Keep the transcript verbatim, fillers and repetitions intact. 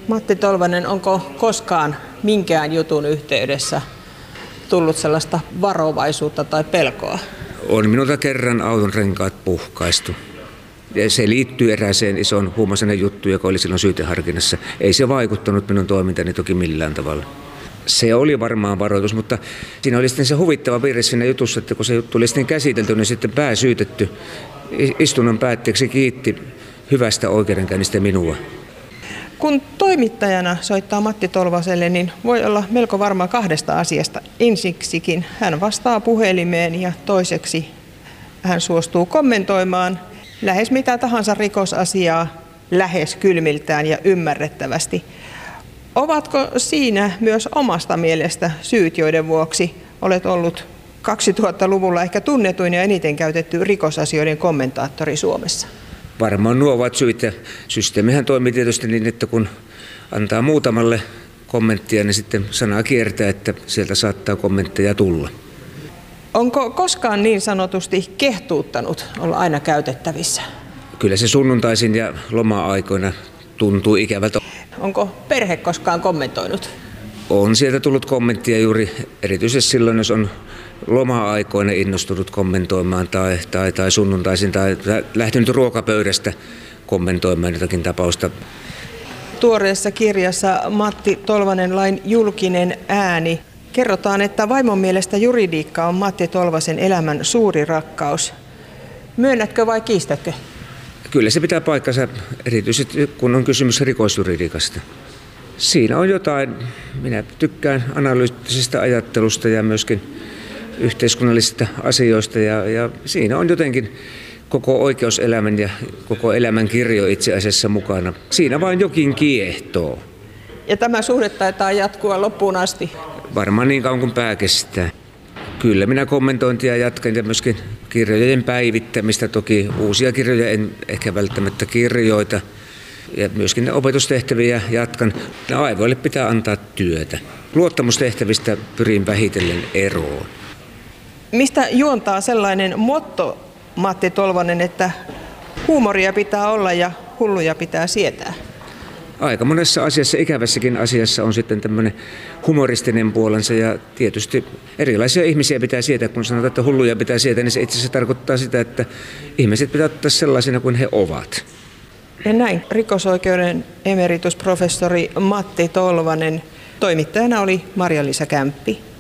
Matti Tolvanen, onko koskaan minkään jutun yhteydessä tullut sellaista varovaisuutta tai pelkoa? On minulta kerran auton renkaat puhkaistu. Ja se liittyy erääseen ison huumausaineiden juttuun, joka oli silloin syyteharkinnassa. Ei se vaikuttanut minun toimintani toki millään tavalla. Se oli varmaan varoitus, mutta siinä oli sitten se huvittava piirre siinä jutussa, että kun se juttu oli sitten käsitelty, niin sitten pääsyytetty istunnon päätteeksi kiitti hyvästä oikeudenkäynnistä minua. Kun toimittajana soittaa Matti Tolvaselle, niin voi olla melko varma kahdesta asiasta. Ensiksikin hän vastaa puhelimeen ja toiseksi hän suostuu kommentoimaan lähes mitä tahansa rikosasiaa lähes kylmiltään ja ymmärrettävästi. Ovatko siinä myös omasta mielestä syyt, joiden vuoksi olet ollut kaksituhattaluvulla ehkä tunnetuin ja eniten käytetty rikosasioiden kommentaattori Suomessa? Varmaan nuo ovat syitä. Systeemihän toimii tietysti niin, että kun antaa muutamalle kommenttia, niin sitten sanaa kiertää, että sieltä saattaa kommentteja tulla. Onko koskaan niin sanotusti kehtuuttanut olla aina käytettävissä? Kyllä se sunnuntaisin ja loma-aikoina tuntuu ikävältä. Onko perhe koskaan kommentoinut? On sieltä tullut kommenttia juuri erityisesti silloin, jos on loma-aikoina innostunut kommentoimaan tai, tai, tai sunnuntaisin tai lähtenyt ruokapöydästä kommentoimaan jotakin tapausta. Tuoreessa kirjassa Matti Tolvanen, lain julkinen ääni, kerrotaan, että vaimon mielestä juridiikka on Matti Tolvasen elämän suuri rakkaus. Myönnätkö vai kiistätkö? Kyllä se pitää paikkansa, erityisesti kun on kysymys rikosjuridiikasta. Siinä on jotain, minä tykkään analyyttisesta ajattelusta ja myöskin yhteiskunnallisista asioista ja, ja siinä on jotenkin koko oikeuselämän ja koko elämän kirjo itse asiassa mukana. Siinä vain jokin kiehtoo. Ja tämä suhde taitaa jatkua loppuun asti? Varmaan niin kauan kuin pää kestää. Kyllä minä kommentointia jatkan ja myöskin kirjojen päivittämistä. Toki uusia kirjoja en ehkä välttämättä kirjoita. Ja myöskin ne opetustehtäviä jatkan. Aivoille pitää antaa työtä. Luottamustehtävistä pyrin vähitellen eroon. Mistä juontaa sellainen motto, Matti Tolvanen, että huumoria pitää olla ja hulluja pitää sietää? Aika monessa asiassa, ikävässäkin asiassa on sitten tämmöinen humoristinen puolensa ja tietysti erilaisia ihmisiä pitää sietää. Kun sanotaan, että hulluja pitää sietää, niin se itse asiassa tarkoittaa sitä, että ihmiset pitää ottaa sellaisina kuin he ovat. Ja näin rikosoikeuden emeritusprofessori Matti Tolvanen. Toimittajana oli Marja-Liisa Kämppi.